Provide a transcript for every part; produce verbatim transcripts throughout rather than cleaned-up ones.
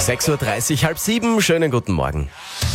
sechs Uhr dreißig, halb sieben, schönen guten Morgen.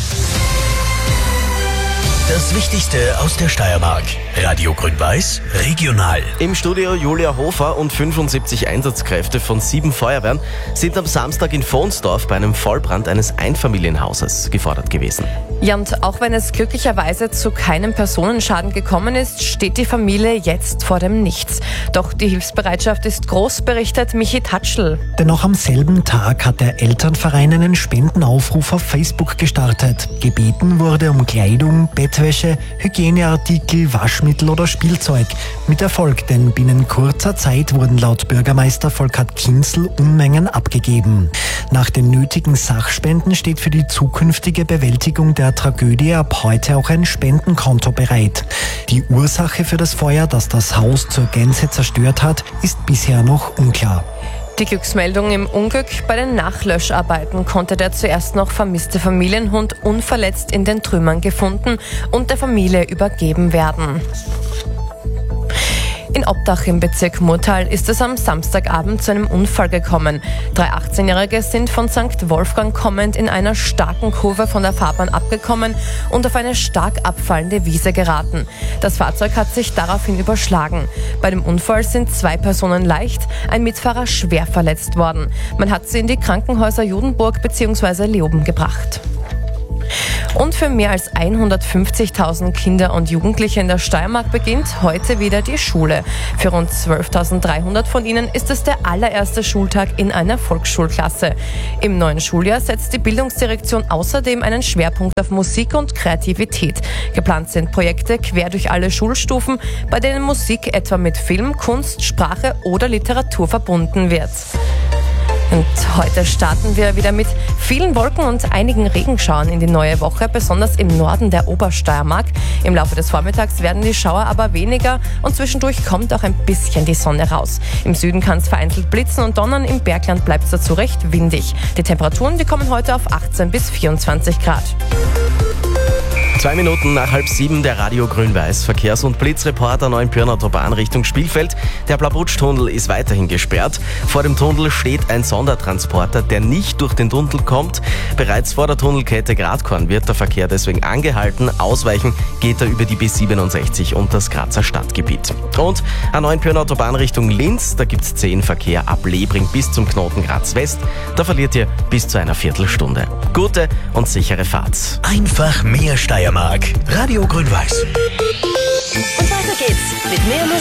Das Wichtigste aus der Steiermark. Radio Grün-Weiß, regional. Im Studio Julia Hofer und fünfundsiebzig Einsatzkräfte von sieben Feuerwehren sind am Samstag in Vonsdorf bei einem Vollbrand eines Einfamilienhauses gefordert gewesen. Ja, und auch wenn es glücklicherweise zu keinem Personenschaden gekommen ist, steht die Familie jetzt vor dem Nichts. Doch die Hilfsbereitschaft ist groß, berichtet Michi Tatschl. Denn noch am selben Tag hat der Elternverein einen Spendenaufruf auf Facebook gestartet. Gebeten wurde um Kleidung, Bettwäsche, Hygieneartikel, Waschmittel oder Spielzeug. Mit Erfolg, denn binnen kurzer Zeit wurden laut Bürgermeister Volkert Kinzel Unmengen abgegeben. Nach den nötigen Sachspenden steht für die zukünftige Bewältigung der Tragödie ab heute auch ein Spendenkonto bereit. Die Ursache für das Feuer, das das Haus zur Gänze zerstört hat, ist bisher noch unklar. Die Glücksmeldung im Unglück: bei den Nachlöscharbeiten konnte der zuerst noch vermisste Familienhund unverletzt in den Trümmern gefunden und der Familie übergeben werden. In Obdach im Bezirk Murtal ist es am Samstagabend zu einem Unfall gekommen. Drei achtzehnjährige sind von Sankt Wolfgang kommend in einer starken Kurve von der Fahrbahn abgekommen und auf eine stark abfallende Wiese geraten. Das Fahrzeug hat sich daraufhin überschlagen. Bei dem Unfall sind zwei Personen leicht, ein Mitfahrer schwer verletzt worden. Man hat sie in die Krankenhäuser Judenburg bzw. Leoben gebracht. Und für mehr als hundertfünfzigtausend Kinder und Jugendliche in der Steiermark beginnt heute wieder die Schule. Für rund zwölftausenddreihundert von ihnen ist es der allererste Schultag in einer Volksschulklasse. Im neuen Schuljahr setzt die Bildungsdirektion außerdem einen Schwerpunkt auf Musik und Kreativität. Geplant sind Projekte quer durch alle Schulstufen, bei denen Musik etwa mit Film, Kunst, Sprache oder Literatur verbunden wird. Und heute starten wir wieder mit vielen Wolken und einigen Regenschauern in die neue Woche, besonders im Norden der Obersteiermark. Im Laufe des Vormittags werden die Schauer aber weniger und zwischendurch kommt auch ein bisschen die Sonne raus. Im Süden kann es vereinzelt blitzen und donnern, im Bergland bleibt es dazu recht windig. Die Temperaturen, die kommen heute auf achtzehn bis vierundzwanzig Grad. Zwei Minuten nach halb sieben, der Radio Grün-Weiß Verkehrs- und Blitzreporter Neuenpürner Autobahn Richtung Spielfeld. Der Blaubutsch-Tunnel ist weiterhin gesperrt. Vor dem Tunnel steht ein Sondertransporter, der nicht durch den Tunnel kommt. Bereits vor der Tunnelkette Gradkorn wird der Verkehr deswegen angehalten. Ausweichen geht er über die B siebenundsechzig und das Grazer Stadtgebiet. Und an Neuenpürner Autobahn Richtung Linz, da gibt's zehn Verkehr ab Lebring bis zum Knoten Graz West. Da verliert ihr bis zu einer Viertelstunde. Gute und sichere Fahrt. Einfach mehr Steiermark. Radio Grün-Weiß. Und weiter geht's mit mehr Musik.